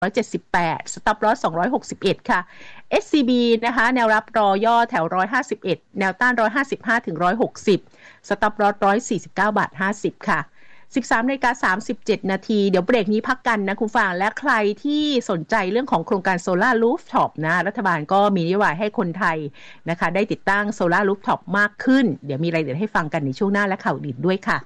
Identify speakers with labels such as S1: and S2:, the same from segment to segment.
S1: 178 stop loss 261ค่ะ SCB นะคะแนวรับรอย่อแถว151แนวต้าน155ถึง160 stop loss 149.50 ค่ะ 13:37 นาทีเดี๋ยวเบรกนี้พักกันนะคุณฟังและใครที่สนใจเรื่องของโครงการโซล่ารูฟท็อปนะรัฐบาลก็มีนโยบายให้คนไทยนะคะได้ติดตั้งโซล่ารูฟท็อปมากขึ้นเดี๋ยวมีรายละเอียดให้ฟังกันในช่วงหน้าและข่าวอื่นด้วยค่ะ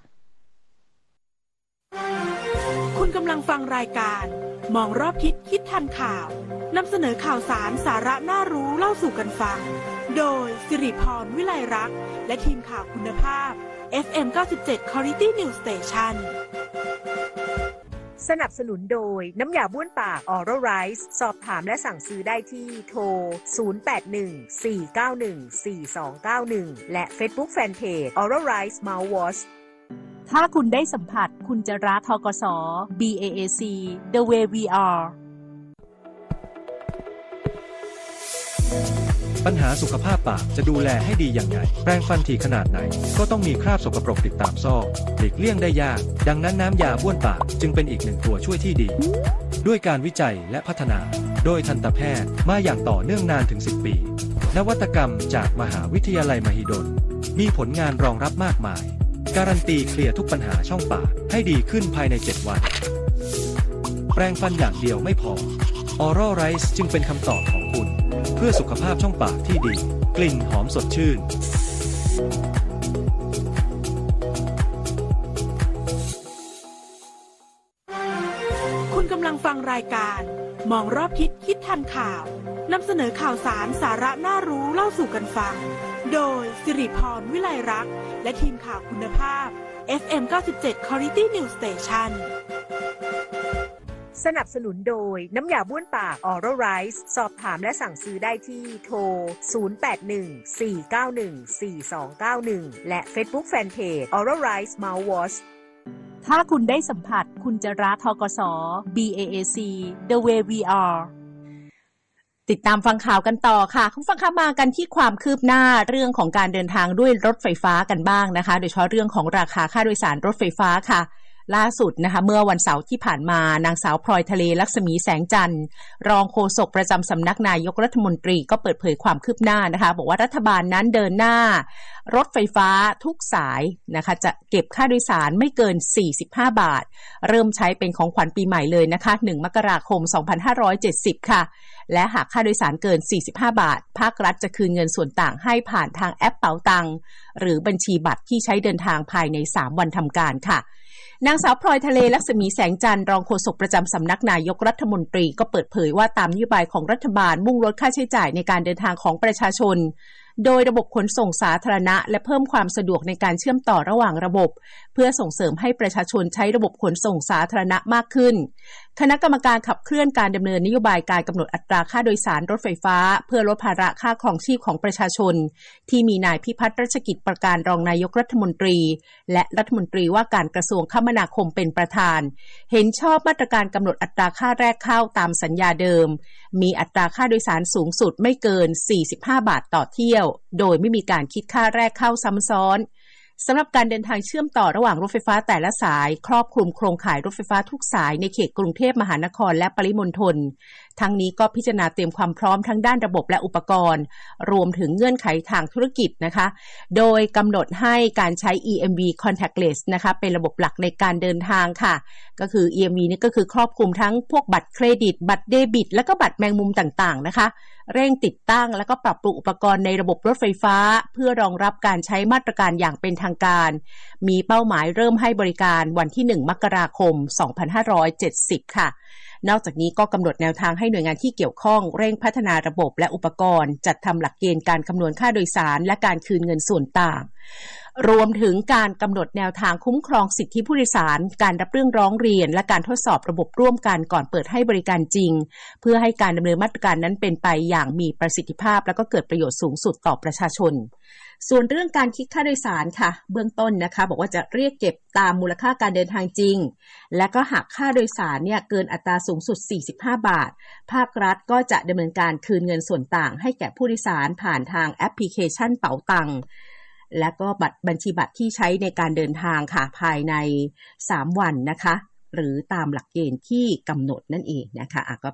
S2: คุณกำลังฟังรายการมองรอบทิศคิดทันข่าวนำเสนอข่าวสารสาระน่ารู้เล่าสู่กันฟังโดยสิริพรวิไลรักษ์และทีมข่าวคุณภาพ FM 97 Quality News Station
S3: สนับสนุนโดยน้ำยาบ้วนปาก Oral Rice สอบถามและสั่งซื้อได้ที่โทร 0814914291 และ Facebook Fanpage Oral Rice Mouthwash ถ้าคุณได้สัมผัสคุณจะรักธกส BAAC The Way We Are
S4: ปัญหาสุขภาพปากจะดูแลให้ดีอย่างไรแปรงฟันถี่ขนาดไหนก็ต้องมีคราบสกปรกติดตามซอกหลีกเลี่ยงได้ยากดังนั้นน้ำยาบ้วนปากจึงเป็นอีกหนึ่งตัวช่วยที่ดีด้วยการวิจัยและพัฒนาโดยทันตแพทย์มาอย่างต่อเนื่องนานถึง10 ปีนวัตกรรมจากมหาวิทยาลัยมหิดลมีผลงานรองรับมากมายการันตีเคลียร์ทุกปัญหาช่องปากให้ดีขึ้นภายใน7 วันแปรงฟันอย่างเดียวไม่พอ Oral Rice จึงเป็นคำตอบของคุณเพื่อสุขภาพช่องปากที่ดีกลิ่นหอมสดชื่น
S2: คุณกำลังฟังรายการมองรอบทิศคิดทันข่าวนำเสนอข่าวสารสาระน่ารู้เล่าสู่กันฟังโดยสิริพรวิไลรักษ์และทีมข่าวคุณภาพ FM 97 Quality News Station
S3: สนับสนุนโดยน้ำยาบ้วนปาก Oral Rice สอบถามและสั่งซื้อได้ที่โทร 0814914291 และ Facebook Fanpage Oral Rice Mouthwash ถ้าคุณได้สัมผัสคุณจะรักธกส BAAC The Way We Are ติดตามฟังข่าวกันต่อค่ะคุณฟังข่าวมากันที่ความคืบหน้าเรื่องของการเดินทางด้วยรถไฟฟ้ากันบ้างนะคะโดยเฉพาะเรื่องของราคาค่าโดยสารรถไฟฟ้าค่ะล่าสุดนะคะเมื่อวันเสาร์ที่ผ่านมานางสาวพลอยทะเลลักษมีแสงจันทร์รองโฆษกประจำสำนักนายกรัฐมนตรีก็เปิดเผยความคืบหน้านะคะบอกว่ารัฐบาลนั้นเดินหน้ารถไฟฟ้าทุกสายนะคะจะเก็บค่าโดยสารไม่เกิน45 บาทเริ่มใช้เป็นของขวัญปีใหม่เลยนะคะ1 มกราคม 2570 ค่ะและหากค่าโดยสารเกิน45 บาทภาครัฐจะคืนเงินส่วนต่างให้ผ่านทางแอปเป๋าตังหรือบัญชีบัตรที่ใช้เดินทางภายใน3 วันทำการค่ะนางสาวพลอยทะเลลักษมีแสงจันทร์รองโฆษกประจำสำนักนายกรัฐมนตรีก็เปิดเผยว่าตามนโยบายของรัฐบาลมุ่งลดค่าใช้จ่ายในการเดินทางของประชาชนโดยระบบขนส่งสาธารณะและเพิ่มความสะดวกในการเชื่อมต่อระหว่างระบบเพื่อส่งเสริมให้ประชาชนใช้ระบบขนส่งสาธารณะมากขึ้นคณะกรรมการขับเคลื่อนการดำเนินนโยบายการกำหนดอัตราค่าโดยสารรถไฟฟ้าเพื่อลดภาระค่าครองชีพของประชาชนที่มีนายพิพัฒน์รัชกิจประการรองนายกรัฐมนตรีและรัฐมนตรีว่าการกระทรวงคมนาคมเป็นประธานเห็นชอบมาตรการกำหนดอัตราค่าแรกเข้าตามสัญญาเดิมมีอัตราค่าโดยสารสูงสุดไม่เกิน45 บาทต่อเที่ยวโดยไม่มีการคิดค่าแรกเข้าซ้ำซ้อนสำหรับการเดินทางเชื่อมต่อระหว่างรถไฟฟ้าแต่ละสายครอบคลุมโครงข่ายรถไฟฟ้าทุกสายในเขตกรุงเทพมหานครและปริมณฑลทั้งนี้ก็พิจารณาเตรียมความพร้อมทั้งด้านระบบและอุปกรณ์รวมถึงเงื่อนไขทางธุรกิจนะคะโดยกำหนดให้การใช้ EMV contactless นะคะเป็นระบบหลักในการเดินทางค่ะก็คือ EMV นี่ก็คือครอบคลุมทั้งพวกบัตรเครดิตบัตรเดบิตและก็บัตรแมงมุมต่างๆนะคะเร่งติดตั้งและก็ปรับปรุงอุปกรณ์ในระบบรถไฟฟ้าเพื่อรองรับการใช้มาตรการอย่างเป็นทางการมีเป้าหมายเริ่มให้บริการวันที่1 มกราคม 2570 ค่ะนอกจากนี้ก็กำหนดแนวทางให้หน่วยงานที่เกี่ยวข้องเร่งพัฒนาระบบและอุปกรณ์จัดทำหลักเกณฑ์การคำนวณค่าโดยสารและการคืนเงินส่วนต่างรวมถึงการกำหนดแนวทางคุ้มครองสิทธิผู้โดยสารการรับเรื่องร้องเรียนและการทดสอบระบบร่วมกันก่อนเปิดให้บริการจริงเพื่อให้การดำเนินมาตรการนั้นเป็นไปอย่างมีประสิทธิภาพและก็เกิดประโยชน์สูงสุดต่อประชาชนส่วนเรื่องการคิดค่าโดยสารค่ะเบื้องต้นนะคะบอกว่าจะเรียกเก็บตามมูลค่าการเดินทางจริงและก็หากค่าโดยสารเนี่ยเกินอัตราสูงสุด45 บาทภาครัฐก็จะดำเนินการคืนเงินส่วนต่างให้แก่ผู้โดยสารผ่านทางแอปพลิเคชันเป๋าตังและก็บัญชีบัตรที่ใช้ในการเดินทางค่ะภายใน3 วันนะคะ
S5: หรือตามหลักเกณฑ์ที่กำหนดนั่นเองนะคะก็